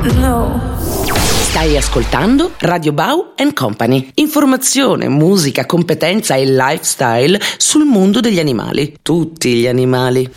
No. Stai ascoltando Radio Bau & Company. Informazione, musica, competenza e lifestyle sul mondo degli animali. Tutti gli animali.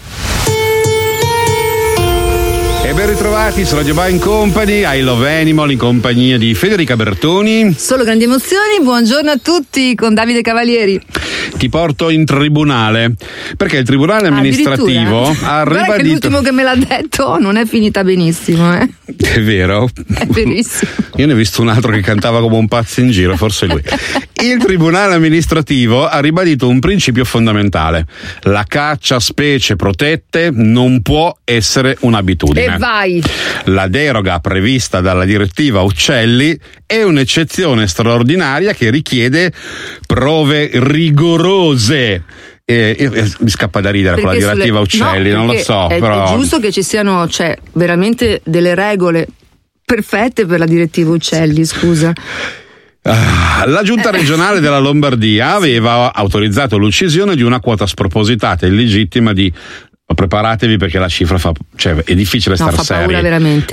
E ben ritrovati su Radio Bau & Company, I Love Animal, in compagnia di Federica Bertoni. Solo grandi emozioni, buongiorno a tutti con Davide Cavalieri. Ti porto in tribunale, perché il tribunale amministrativo ha ribadito... Guarda che l'ultimo che me l'ha detto non è finita benissimo, eh? È vero? È verissimo. Io ne ho visto un altro che cantava come un pazzo in giro, forse lui. Il tribunale amministrativo ha ribadito un principio fondamentale: la caccia a specie protette non può essere un'abitudine. E vai! La deroga prevista dalla direttiva Uccelli è un'eccezione straordinaria che richiede prove rigorose. Mi scappa da ridere Perché con la direttiva Uccelli, non lo so. Però è giusto che ci siano, veramente delle regole perfette per la direttiva Uccelli, scusa. La giunta regionale della Lombardia aveva autorizzato l'uccisione di una quota spropositata e illegittima di... Preparatevi perché la cifra è difficile star fa seri. Paura veramente.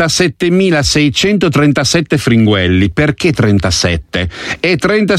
97.637 fringuelli, perché 37? E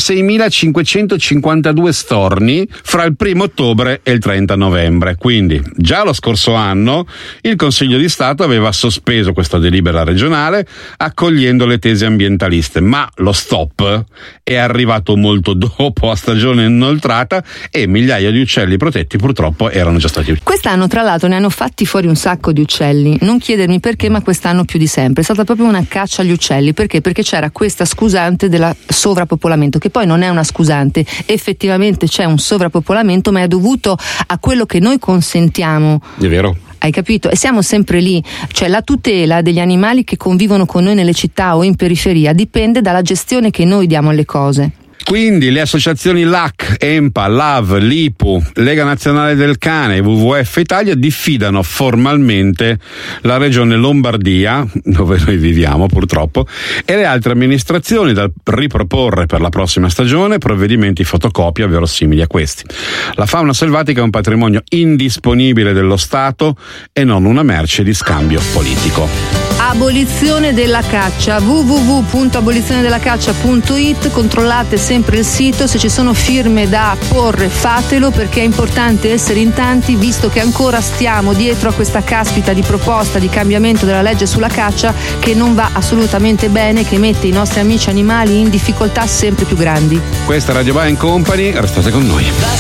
36.552 storni fra il 1° ottobre e il 30 novembre. Quindi già lo scorso anno il Consiglio di Stato aveva sospeso questa delibera regionale accogliendo le tesi ambientaliste, ma lo stop è arrivato molto dopo, a stagione inoltrata, e migliaia di uccelli protetti purtroppo erano già stati uccisi. Quest'anno tra l'altro ne hanno fatti fuori un sacco di uccelli, non chiedermi perché, ma quest'anno più di sempre è stata proprio una caccia agli uccelli. Perché? Perché c'era questa scusante della sovrappopolamento, che poi non è una scusante, effettivamente c'è un sovrappopolamento, ma è dovuto a quello che noi consentiamo. È vero. Hai capito? E siamo sempre lì, cioè la tutela degli animali che convivono con noi nelle città o in periferia dipende dalla gestione che noi diamo alle cose. Quindi le associazioni LAC, EMPA, LAV, LIPU, Lega Nazionale del Cane e WWF Italia diffidano formalmente la regione Lombardia, dove noi viviamo purtroppo, e le altre amministrazioni dal riproporre per la prossima stagione provvedimenti fotocopia verosimili a questi. La fauna selvatica è un patrimonio indisponibile dello Stato e non una merce di scambio politico. Abolizione della caccia, www.abolizionedellacaccia.it, controllate sempre il sito, se ci sono firme da porre fatelo, perché è importante essere in tanti, visto che ancora stiamo dietro a questa caspita di proposta di cambiamento della legge sulla caccia che non va assolutamente bene, che mette i nostri amici animali in difficoltà sempre più grandi. Questa è Radio Bau & Company, restate con noi.